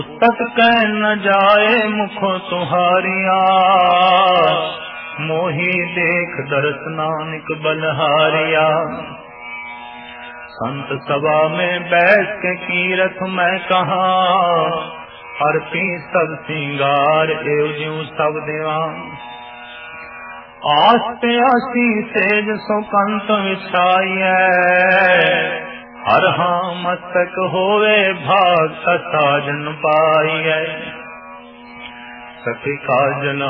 तक कह न जाए मुखो तुम्हारिया, मोही देख दर्श नानक बलहारिया। संत सभा में बैठ के कीरत मैं कहा, अर्पी सब सिंगार एव ज्यों सब दीवान। आस पे आसी सेज सो कंत विछाइए, हर हाँ मस्तक होवे भाग साजन पाइए। सखी काजल